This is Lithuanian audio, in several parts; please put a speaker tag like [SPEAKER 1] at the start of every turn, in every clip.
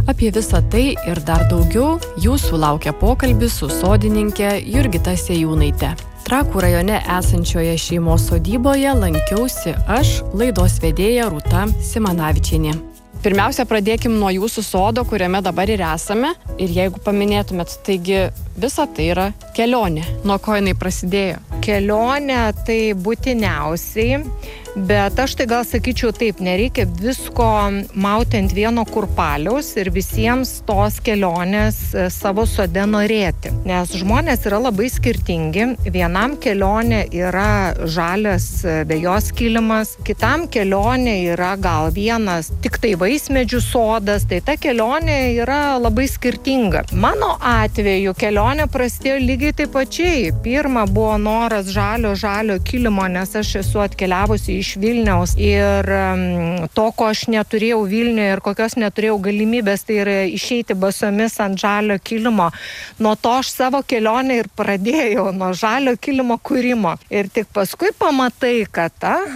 [SPEAKER 1] Apie visą tai ir dar daugiau jūsų laukia pokalbis su sodininkė Jurgita Sėjūnaite. Trakų rajone esančioje šeimos sodyboje lankiausi aš, laidos vedėja Rūta Simanavičienė. Pirmiausia, pradėkim nuo jūsų sodo, kuriame dabar ir esame. Ir jeigu paminėtumėt, taigi visa tai yra kelionė. Nuo ko jinai prasidėjo?
[SPEAKER 2] Kelionė tai būtiniausiai, bet aš tai gal sakyčiau taip, nereikia visko mauti ant vieno kurpaliaus ir visiems tos kelionės savo sode norėti. Nes žmonės yra labai skirtingi. Vienam kelionė yra žalias vejos kilimas, kitam kelionė yra gal vienas tik tai vaismedžių sodas, tai ta kelionė yra labai skirtinga. Mano atveju kelionė prasidėjo lygiai taip pačiai. Pirma buvo noras žalio kilimo, nes aš esu atkeliavusi iš Vilniaus ir to, ko aš neturėjau Vilniuje ir kokios neturėjau galimybės, tai yra išeiti basomis ant žalio kilimo. Nuo to aš savo kelionę ir pradėjau, nuo žalio kilimo kūrimo. Ir tik paskui pamatai, kad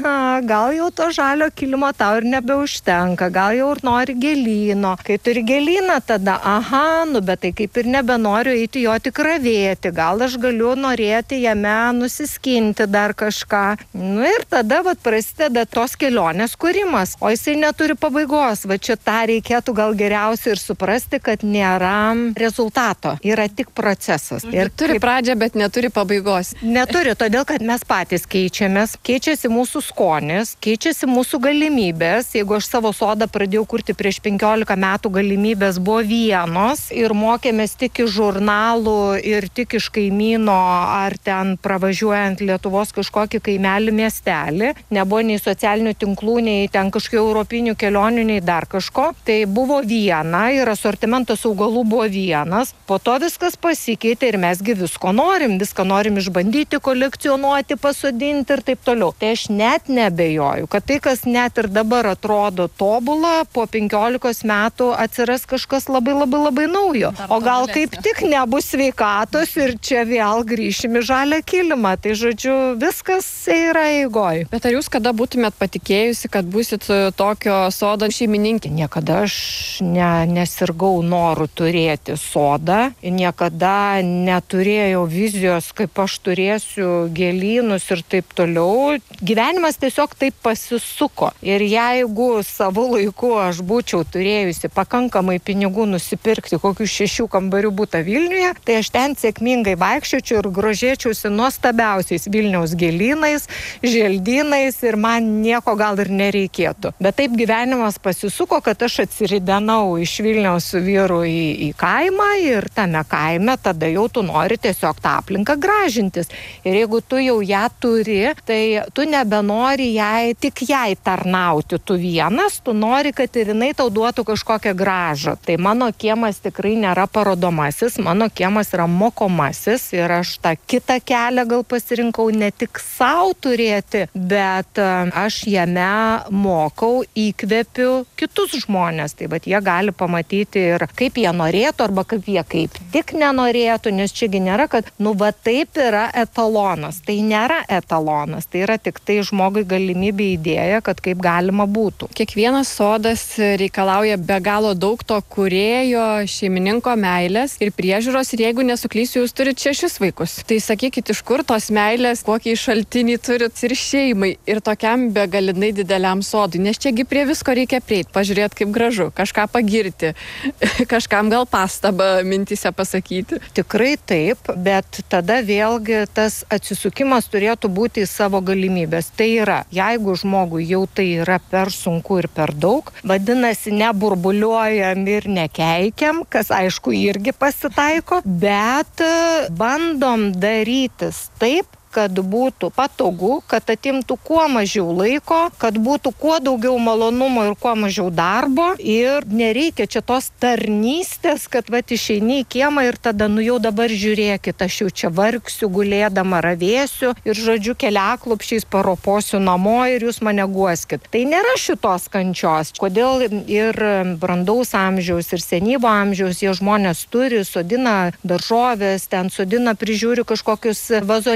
[SPEAKER 2] gal jau to žalio kilimo tau ir nebeužtenka, gal jau ir nori gėlyno. Kai turi gėlyną, tada bet tai kaip ir nebenoriu eiti jo tik ravėti, gal aš galiu norėti jame nusiskinti dar kažką. Ir tada prasideda tos kelionės kūrimas, o jisai neturi pabaigos. Čia tą reikėtų gal geriausiai ir suprasti, kad nėra rezultato, yra tik procesas.
[SPEAKER 1] Ir turi pradžią, bet neturi pabaigos.
[SPEAKER 2] Neturi, todėl kad mes patys keičiamės, keičiasi mūsų skonis, keičiasi mūsų galimybės. Jeigu aš savo sodą pradėjau kurti prieš 15 metų, galimybės buvo vienos ir mokėmės tik iš žurnalų ir tik iš kaimyno ar ten pravažiuojant Lietuvos kažkokį kaimelį miestelį. Nebuvo nei socialinių tinklų, nei ten kažkokių europinių kelionių, nei dar kažko. Tai buvo viena ir asortimentas augalų buvo vienas. Po to viskas pasikeitė ir mesgi viską norim išbandyti, kolekcionuoti, pasodinti ir taip toliau. Tai aš net nebejoju, kad tai, kas net ir dabar atrodo tobula, po 15 metų atsiras kažkas labai naujo. O gal kaip tik nebus sveikatos ir čia vėl grįšim į žalią kilimą. Tai žodžiu, viskas yra eigoj.
[SPEAKER 1] Bet ar jūs kada būtumėt patikėjusi, kad būsit tokio sodo šeimininkė?
[SPEAKER 2] Niekada aš nesirgau noru turėti sodą, niekada neturėjau vizijos, kaip aš turėsiu gėlynus ir taip toliau. Gyvenimas tiesiog taip pasisuko. Ir jeigu savo laiku aš būčiau turėjusi pakankamai pinigų nusipirkti kokių 6 kambarių butą Vilniuje, tai aš ten sėkmingai vaikščiočiau ir grožėčiausi nuostabiausiais Vilniaus gėlynais, želdynais ir man nieko gal ir nereikėtų. Bet taip gyvenimas pasisuko, kad aš atsiridenau iš Vilniaus su vyru į kaimą ir tame kaime tada jau tu nori tiesiog tą aplinką gražintis. Ir jeigu tu jau ją turi, tai tu nebenori tik jai tarnauti. Tu vienas, tu nori, kad ir jinai tau duotų kažkokią gražą. Tai mano kiemas tikrai nėra parodomasis, mano kiemas yra mokomasis ir aš tą kitą kelią gal pasirinkau ne tik savo turėti, bet aš jame mokau, įkvepiu kitus žmonės. Tai jie gali pamatyti ir kaip jie norėtų arba kaip jie kaip tik nenorėtų, nes čiagi nėra, kad taip yra etalonas. Tai nėra etalonas, tai yra tik tai žmogui galimybė idėja, kad kaip galima būtų.
[SPEAKER 1] Kiekvienas sodas reikalauja be galo daug to kūrėjo, šeimininko meilės ir priežiūros ir jeigu nesuklysiu, jūs turit 6 vaikus. Tai sakykit, iš kur tos meilės, kokį šaltinį turit ir šeimai ir tokiam begalinai dideliam sodui, nes čiagi prie visko reikia prieiti, pažiūrėti kaip gražu, kažką pagirti, kažkam gal pastabą mintyse pasakyti.
[SPEAKER 2] Tikrai taip, bet tada vėlgi tas atsisukimas turėtų būti į savo galimybės. Tai yra, jeigu žmogui jau tai yra per sunku ir per daug, vadinasi, neburbuliuojam ir nekeikiam, kas aišku irgi pasitaiko, bet bandom darytis taip, kad būtų patogu, kad atimtų kuo mažiau laiko, kad būtų kuo daugiau malonumo ir kuo mažiau darbo. Ir nereikia čia tos tarnystės, kad išeini į kiemą ir tada, jau dabar žiūrėkit, aš jau čia vargsiu, gulėdama ravėsiu ir žodžiu keliaklupšiais paroposiu namo ir jūs mane guoskit. Tai nėra šitos kančios. Kodėl ir brandaus amžiaus, ir senyvo amžiaus jie žmonės turi, sodina daržovės, ten sodina, prižiūri kažkokius vazonėlius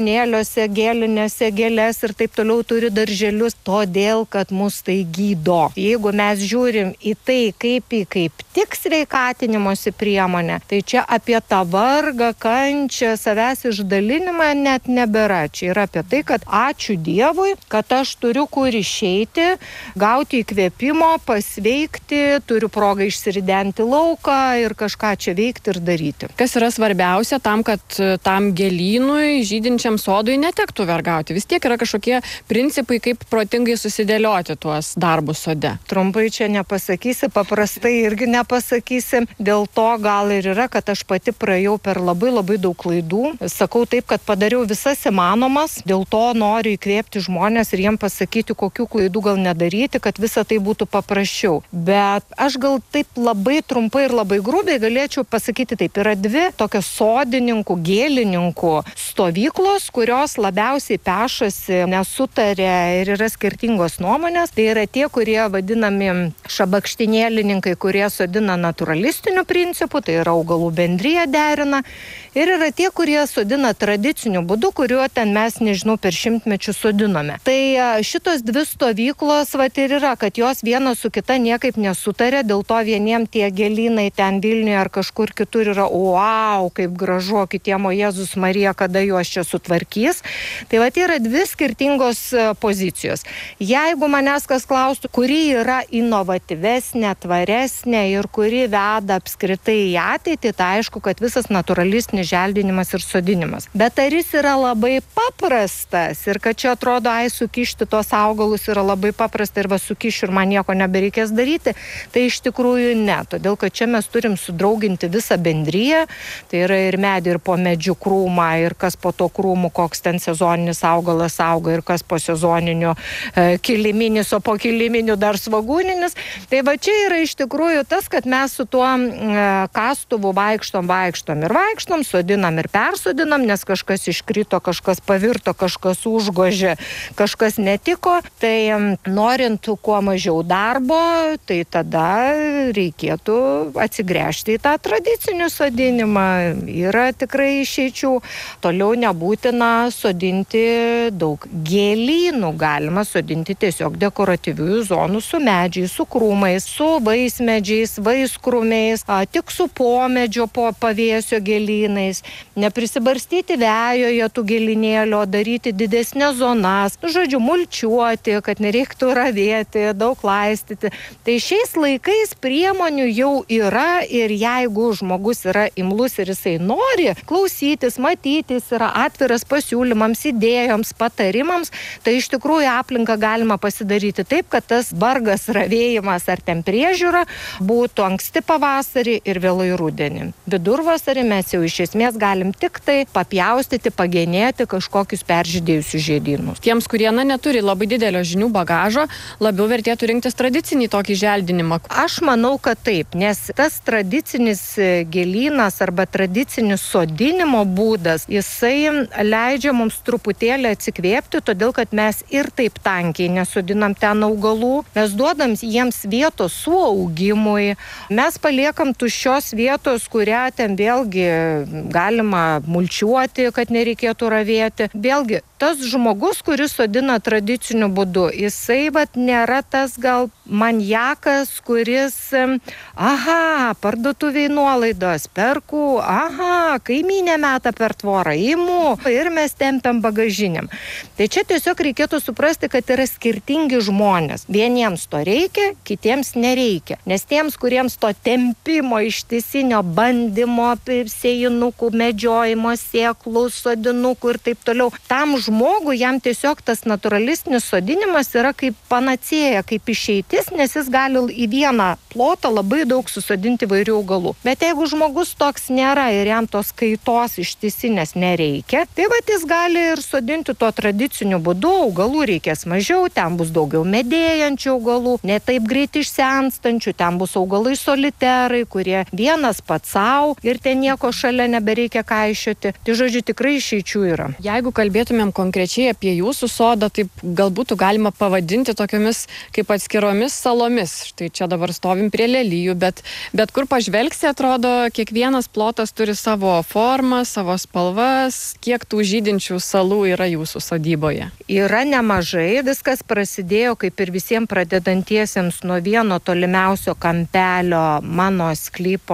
[SPEAKER 2] sodinasi gėlinėse gėlės ir taip toliau turi darželius, todėl, kad mus tai gydo. Jeigu mes žiūrim į tai kaip tik sveikatinimosi priemonė, tai čia apie tą vargą, kančią, savęs išdalinimą net nebėra. Čia yra apie tai, kad ačiū Dievui, kad aš turiu kur išeiti, gauti įkvėpimo, pasveikti, turiu progą išsiridenti lauką ir kažką čia veikti ir daryti.
[SPEAKER 1] Kas yra svarbiausia tam, kad tam gėlynui, žydinčiam sodui netektų vergauti? Vis tiek yra kažkokie principai, kaip protingai susidėlioti tuos darbus sode.
[SPEAKER 2] Trumpai čia nepasakysi, paprastai irgi nepasakysi. Dėl to gal ir yra, kad aš pati praėjau per labai daug klaidų. Sakau taip, kad padariau visas įmanomas, dėl to noriu įkvėpti žmonės ir jiem pasakyti, kokių klaidų gal nedaryti, kad visa tai būtų paprasčiau. Bet aš gal taip labai trumpai ir labai grubiai galėčiau pasakyti taip. Yra dvi tokios sodininkų, gėlininkų stovyklos, kurios labiausiai pešasi, nesutarė ir yra skirtingos nuomonės. Tai yra tie, kurie vadinami šabakštinėlininkai, kurie sodina naturalistiniu principu, tai yra augalų bendrija derina. Ir yra tie, kurie sodina tradiciniu būdu, kuriuo ten mes, nežinau, per šimtmečius sodinome. Tai šitos dvi stovyklos ir yra, kad jos viena su kita niekaip nesutarė, dėl to vieniem tie gėlynai ten Vilniuje ar kažkur kitur yra, wow, kaip gražu, kitiem, o Jėzus Marija, kada juos čia sutvarkys. Tai yra dvi skirtingos pozicijos. Jeigu manęs kas klaustų, kuri yra inovatyvesnė, tvaresnė ir kuri veda apskritai į ateitį, tai aišku, kad visas naturalistinis želdinimas ir sodinimas. Bet ar jis yra labai paprastas ir kad čia atrodo, sukišti tos augalus yra labai paprasta ir sukišiu ir man nieko nebereikės daryti, tai iš tikrųjų ne. Todėl, kad čia mes turim sudrauginti visą bendriją, tai yra ir medį, ir po medžių krūmą, ir kas po to krūmų, koks ten sezoninis augalas auga, ir kas po sezoninių kiliminis, o po kiliminių dar svagūninis. Tai čia yra iš tikrųjų tas, kad mes su tuo kastuvu vaikštom ir vaikštom, sodinam ir persodinam, nes kažkas iškrito, kažkas pavirto, kažkas užgožė, kažkas netiko. Tai norint kuo mažiau darbo, tai tada reikėtų atsigręžti į tą tradicinį sodinimą. Yra tikrai išeičių. Toliau nebūtina sodinti daug gėlynų. Galima sodinti tiesiog dekoratyvių zonų su medžiais, su krūmais, su vaismedžiais, vaiskrūmiais, tik su pomedžio po pavėsio gėlynais. Neprisibarstyti vejoje tų gėlynėlio, daryti didesnės zonas, žodžiu, mulčiuoti, kad nereiktų ravėti, daug laistyti. Tai šiais laikais priemonių jau yra ir jeigu žmogus yra imlus ir jisai nori klausytis, matytis, yra atviras pasiūlymams, idėjoms, patarimams, tai iš tikrųjų aplinką galima pasidaryti taip, kad tas vargas, ravėjimas ar ten priežiūra būtų anksti pavasarį ir vėlai rudenį. Vidurvasarį mes jau iš esmės galim tik tai papjaustyti, pagenėti kažkokius peržydėjusius žiedynus.
[SPEAKER 1] Tiems, kurie neturi labai didelio žinių bagažo, labiau vertėtų rinktis tradicinį tokį želdinimą.
[SPEAKER 2] Aš manau, kad taip, nes tas tradicinis gėlynas arba tradicinis sodinimo būdas, jisai leidžia mums truputėlį atsikvėpti, todėl kad mes ir taip tankiai nesodinam ten augalų, mes duodam jiems vietos suaugimui, mes paliekam tuščios vietos, kurią ten vėlgi galima mulčiuoti, kad nereikėtų ravėti. Vėlgi, tas žmogus, kuris sodina tradiciniu būdu, jisai nėra tas gal maniakas, kuris, parduotuviai nuolaidos, perku, kaimynė meta per tvorą, imu ir mes tempiam bagažinėm. Tai čia tiesiog reikėtų suprasti, kad yra skirtingi žmonės. Vieniems to reikia, kitiems nereikia. Nes tiems, kuriems to tempimo, ištisinio bandymo, sėjinukų, medžiojimo, sėklų, sodinukų ir taip toliau, tam žmogui jam tiesiog tas naturalistinis sodinimas yra kaip panacėja, kaip išeitis, nes jis gali į vieną plotą labai daug susodinti įvairių augalų. Bet jeigu žmogus toks nėra ir jam tos kaitos ištisinės nereikia, tai jis gali ir sodinti tuo tradiciniu būdu, augalų reikės mažiau, ten bus daugiau medėjančių augalų, ne taip greit išsenstančių, ten bus augalai soliterai, kurie vienas pats savo ir ten nieko šalia nebereikia kaišioti. Tai žodžiu, tikrai išeičių yra.
[SPEAKER 1] Jeigu kalbėtumėm konkrečiai apie jūsų sodą, taip galbūt galima pavadinti tokiomis kaip atskiromis salomis. Štai čia dabar stovim prie lelijų, bet kur pažvelgsi, atrodo, kiekvienas plotas turi savo formą, savo spalvas, kiek tų žydinčių turinčių salų yra jūsų sodyboje?
[SPEAKER 2] Yra nemažai, viskas prasidėjo kaip ir visiems pradedantiesiems nuo vieno tolimiausio kampelio mano sklypo